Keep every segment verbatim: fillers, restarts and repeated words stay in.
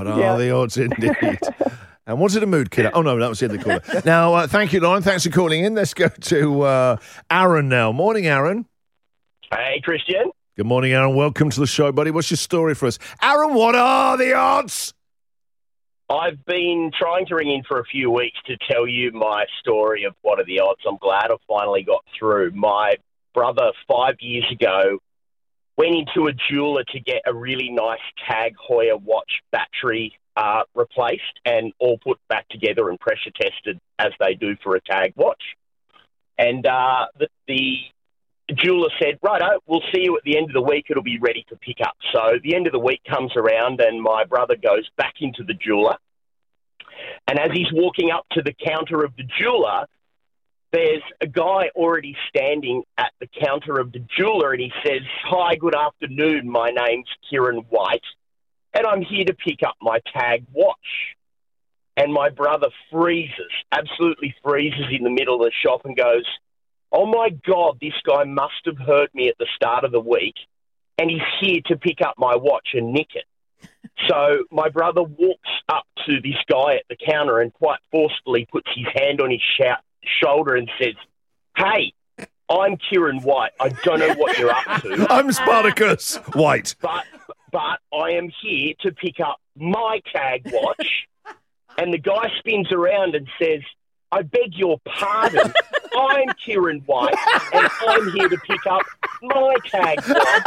What are the odds indeed? And was it a mood killer? Oh, no, that was the other caller. Now, uh, thank you, Lauren. Thanks for calling in. Let's go to uh, Aaron now. Morning, Aaron. Hey, Christian. Good morning, Aaron. Welcome to the show, buddy. What's your story for us? Aaron, what are the odds? I've been trying to ring in for a few weeks to tell you my story of what are the odds. I'm glad I finally got through. My brother, five years ago, went into a jeweler to get a really nice Tag Heuer watch battery uh, replaced and all put back together and pressure tested as they do for a Tag watch. And uh, the, the jeweler said, righto, we'll see you at the end of the week. It'll be ready to pick up. So the end of the week comes around and my brother goes back into the jeweler. And as he's walking up to the counter of the jeweler, there's a guy already standing at the counter of the jeweler and he says, hi, good afternoon. My name's Kieran White and I'm here to pick up my Tag watch. And my brother freezes, absolutely freezes in the middle of the shop and goes, oh, my God, this guy must have heard me at the start of the week and he's here to pick up my watch and nick it. So my brother walks up to this guy at the counter and quite forcefully puts his hand on his sh- shoulder and says, hey, I'm Kieran White. I don't know what you're up to. I'm Spartacus White. But, but I am here to pick up my Tag watch. And the guy spins around and says, I beg your pardon, I'm Kieran White, and I'm here to pick up my Tag watch.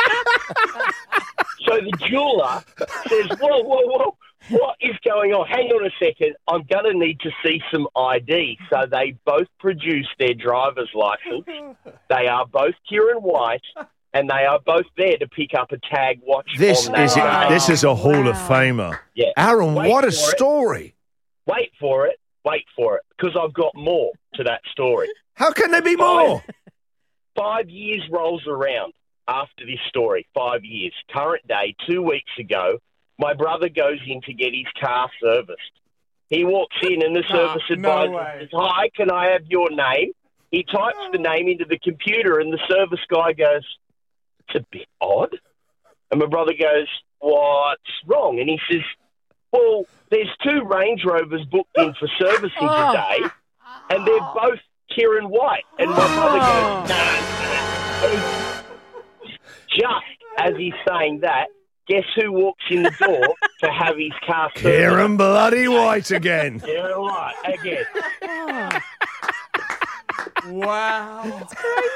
So the jeweler says, whoa, whoa, whoa, what is going on? Hang on a second, I'm going to need to see some I D. So they both produce their driver's license. They are both Kieran White, and they are both there to pick up a Tag watch. This on that is day. This is a Hall of Famer. Yeah. Aaron, Wait what a for it. story. Wait for it. Wait for it, because I've got more to that story. How can there be more? Five, five years rolls around after this story, five years. Current day, two weeks ago, my brother goes in to get his car serviced. He walks in and the service no advisor way. says, hi, can I have your name? He types the name into the computer and the service guy goes, it's a bit odd. And my brother goes, what's wrong? And he says, well, there's two Range Rovers booked in for servicing today, and they're both Kieran White. And my brother goes, no, no. Just as he's saying that, guess who walks in the door to have his car serviced? Kieran bloody White again. Kieran White again. Wow.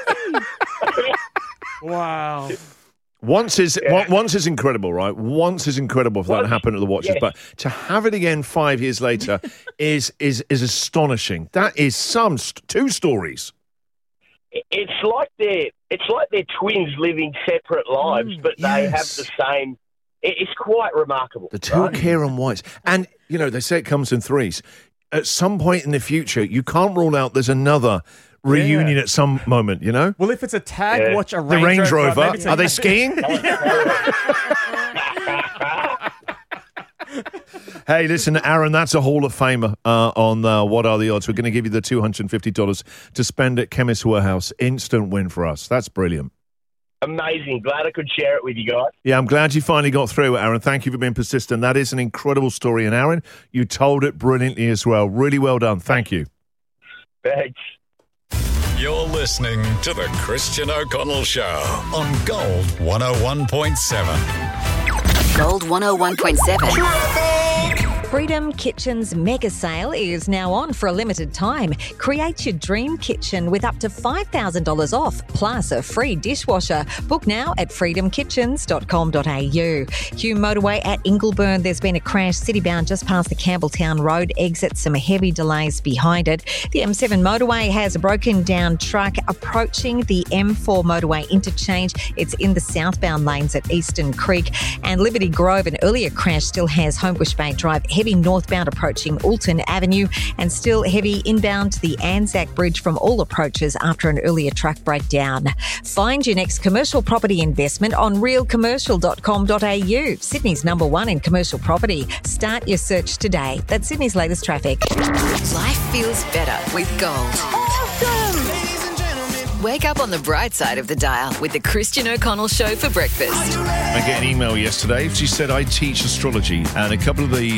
Wow. Once is Yeah. one- once is incredible, right? Once is incredible for that to Once- happen at the watches, yes. but to have it again five years later is is is astonishing. That is some st- two stories. It's like they're it's like they're twins living separate lives, but they have yes. the same. it- It's quite remarkable. The two right? Kieran Whites, and you know they say it comes in threes. At some point in the future, you can't rule out there's another reunion Yeah. at some moment. You know, Well, if it's a Tag Yeah. watch, a the Range, Range Rover. maybe it's a- Are they skiing? Hey, listen, Aaron, that's a Hall of Famer uh, on uh, What Are the Odds. We're going to give you the two hundred fifty dollars to spend at Chemist Warehouse. Instant win for us. That's brilliant. Amazing. Glad I could share it with you guys. Yeah, I'm glad you finally got through, Aaron. Thank you for being persistent. That is an incredible story. And, Aaron, you told it brilliantly as well. Really well done. Thank you. Thanks. You're listening to The Christian O'Connell Show on Gold one oh one point seven. Gold one oh one point seven. Freedom Kitchen's mega sale is now on for a limited time. Create your dream kitchen with up to five thousand dollars off, plus a free dishwasher. Book now at freedom kitchens dot com dot a u. Hume Motorway at Ingleburn, there's been a crash citybound just past the Campbelltown Road exit, some heavy delays behind it. The M seven motorway has a broken down truck approaching the M four motorway interchange. It's in the southbound lanes at Eastern Creek. And Liberty Grove, an earlier crash still has Homebush Bay Drive heavy northbound approaching Alton Avenue, and still heavy inbound to the Anzac Bridge from all approaches after an earlier truck breakdown. Find your next commercial property investment on real commercial dot com dot a u, Sydney's number one in commercial property. Start your search today. That's Sydney's latest traffic. Life feels better with Gold. Ladies and gentlemen, Wake up on the bright side of the dial with the Christian O'Connell Show for breakfast. I get an email yesterday. She said I teach astrology, and a couple of the